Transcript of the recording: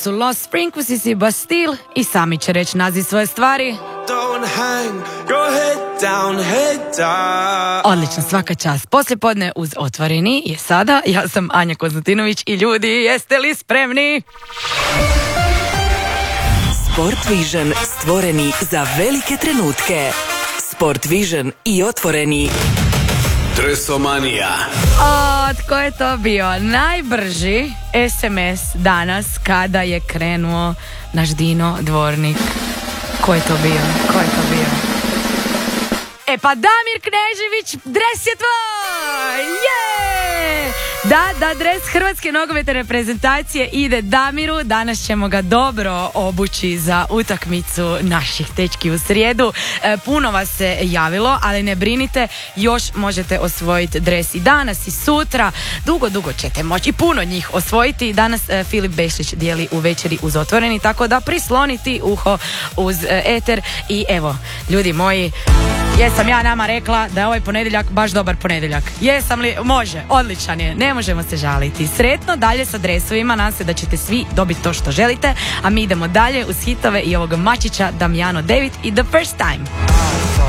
Su Los Sprinklers i Bastille i sami će reći naziv svoje stvari. Odlično, svaka čast. Poslijepodne uz Otvoreni je sada. Ja sam Anja Konstantinović i ljudi, jeste li spremni? Sport Vision, stvoreni za velike trenutke. Sport Vision i Otvoreni. Dresomanija. Tko je to bio najbrži SMS danas kada je krenuo naš Dino Dvornik? Ko je to bio? E pa Damir Knežević, dres je tvoj! Da, dres Hrvatske nogometne reprezentacije ide Damiru. Danas ćemo ga dobro obući za utakmicu naših tečki u srijedu. Puno vas se javilo, ali ne brinite, još možete osvojiti dres i danas i sutra. Dugo ćete moći puno njih osvojiti. Danas Filip Bešić dijeli u večeri uz Otvoreni, tako da prisloniti uho uz eter. I evo, ljudi moji, jesam ja nama rekla da je ovaj ponedjeljak baš dobar ponedjeljak? Jesam li? Može, odličan je, ne možemo se žaliti. Sretno dalje sa dresovima, nadam se da ćete svi dobiti to što želite, a mi idemo dalje uz hitove i ovog mačića Damjano David i The First Time.